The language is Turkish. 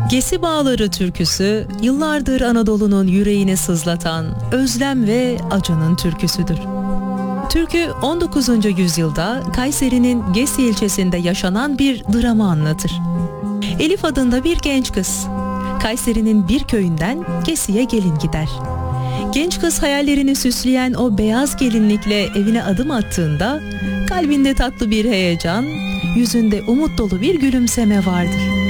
Gesi Bağları türküsü yıllardır Anadolu'nun yüreğini sızlatan özlem ve acının türküsüdür. Türkü 19. yüzyılda Kayseri'nin Gesi ilçesinde yaşanan bir dramı anlatır. Elif adında bir genç kız Kayseri'nin bir köyünden Gesi'ye gelin gider. Genç kız hayallerini süsleyen o beyaz gelinlikle evine adım attığında kalbinde tatlı bir heyecan, yüzünde umut dolu bir gülümseme vardır.